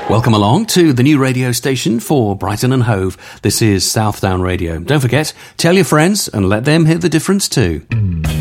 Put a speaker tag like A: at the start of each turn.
A: Welcome along to the new radio station for Brighton and Hove. This is Southdown Radio. Don't forget, tell your friends and let them hear the difference too.